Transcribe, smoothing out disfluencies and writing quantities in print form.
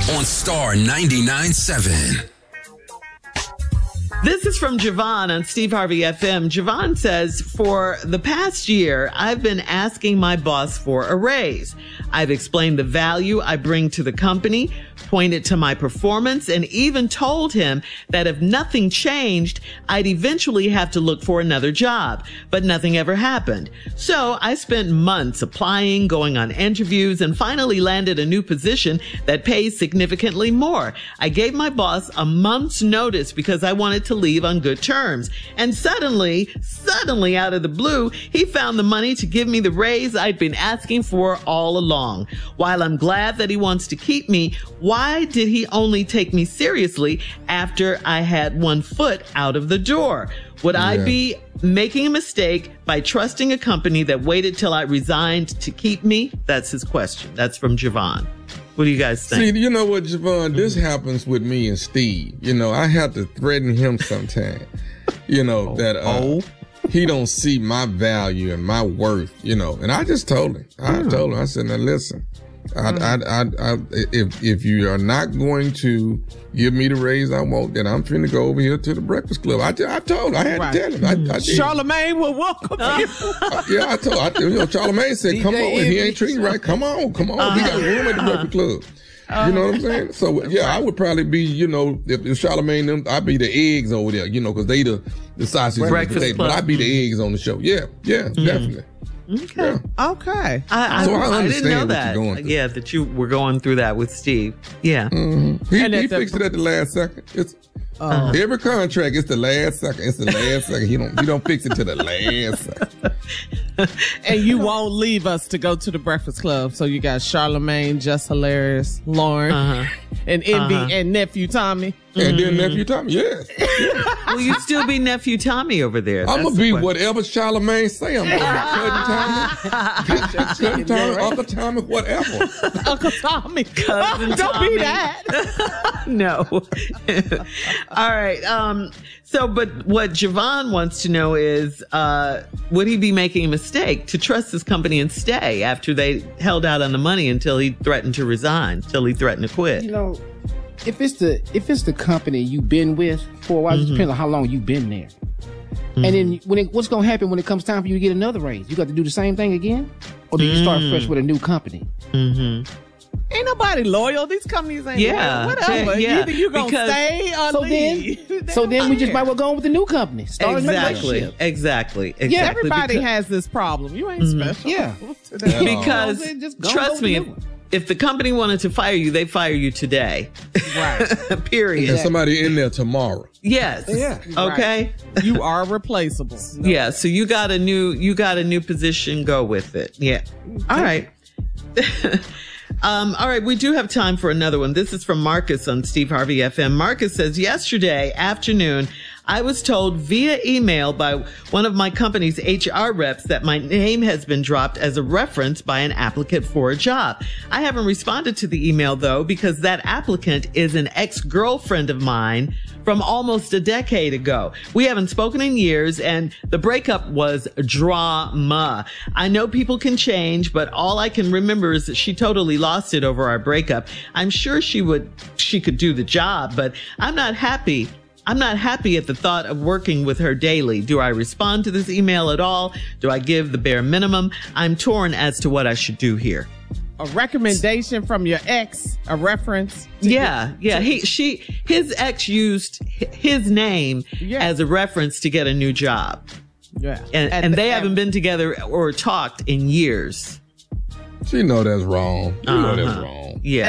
on Star 99.7. This is from Javon on Steve Harvey FM. Javon says, for the past year, I've been asking my boss for a raise. I've explained the value I bring to the company, pointed to my performance, and even told him that if nothing changed, I'd eventually have to look for another job. But nothing ever happened. So I spent months applying, going on interviews, and finally landed a new position that pays significantly more. I gave my boss a month's notice because I wanted to leave on good terms. And suddenly, out of the blue, he found the money to give me the raise I'd been asking for all along. While I'm glad that he wants to keep me, why did he only take me seriously after I had one foot out of the door? Would I be making a mistake by trusting a company that waited till I resigned to keep me? That's his question. That's from Javon. What do you guys think? See, you know what, Javon? This happens with me and Steve. You know, I have to threaten him sometimes. That he don't see my value and my worth. You know, and I just told him. I said, now listen. If you are not going to give me the raise I want, then I'm finna go over here to the Breakfast Club. I told him. I had to tell him. I did. Charlamagne will welcome you. Charlamagne said, come on. If he ain't treating you right, come on. We got room at the Breakfast Club. You know what I'm saying? So, I would probably be, if Charlamagne them, I'd be the eggs over there, because they the sausage and the potato. But I'd be the eggs on the show. Yeah, definitely. Okay. Yeah. Okay. I didn't know that. Yeah, that you were going through that with Steve. Yeah. Mm-hmm. He fixed it at the last second. It's every contract. It's the last second. It's the last second. You don't fix it to the last second. And you won't leave us to go to the Breakfast Club. So you got Charlamagne, Just Hilarious, Lauren, and Envy, and Nephew Tommy. And then Nephew Tommy, yes. Will you still be Nephew Tommy over there? I'm going to be whatever Charlamagne say. I'm going to be Cousin Tommy, Uncle Tommy, whatever. Uncle Tommy. Cousin Tommy. Don't be that. No. All right. But what Javon wants to know is, would he be making a mistake to trust this company and stay after they held out on the money until he threatened to resign, till he threatened to quit? If it's the company you've been with for a while, it depends on how long you've been there. And then what's going to happen when it comes time for you to get another raise? You got to do the same thing again? Or do you start fresh with a new company? Ain't nobody loyal. These companies ain't loyal. Whatever. Yeah. Either you going to stay or leave. So then we just might well go on with the new company. Start Exactly. Yeah, everybody has this problem. You ain't special. Yeah. Because, trust me, if the company wanted to fire you, they fire you today. Right. Period. And somebody in there tomorrow. Yes. Yeah. Okay. Right. You are replaceable. Yeah. So you got a new position. Go with it. Yeah. All right. All right, we do have time for another one. This is from Marcus on Steve Harvey FM. Marcus says, yesterday afternoon, I was told via email by one of my company's HR reps that my name has been dropped as a reference by an applicant for a job. I haven't responded to the email, though, because that applicant is an ex-girlfriend of mine from almost a decade ago. We haven't spoken in years, and the breakup was drama. I know people can change, but all I can remember is that she totally lost it over our breakup. I'm sure she could do the job, but I'm not happy at the thought of working with her daily. Do I respond to this email at all? Do I give the bare minimum? I'm torn as to what I should do here. A recommendation from your ex, a reference. His ex used his name as a reference to get a new job. Yeah. And they haven't been together or talked in years. She know that's wrong. You know that's wrong. Yeah.